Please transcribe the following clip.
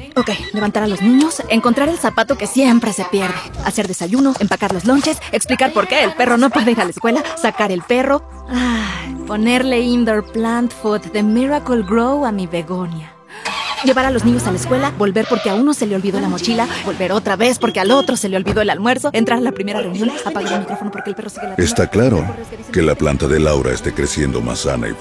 Ok, levantar a los niños, encontrar el zapato que siempre se pierde, hacer desayuno, empacar los lonches, explicar por qué el perro no puede ir a la escuela, sacar el perro, ponerle indoor plant food de Miracle Grow a mi begonia. Llevar a los niños a la escuela, volver porque a uno se le olvidó la mochila, volver otra vez porque al otro se le olvidó el almuerzo, entrar a la primera reunión, apagar el micrófono porque el perro sigue la... Está claro que la planta de Laura esté creciendo más sana y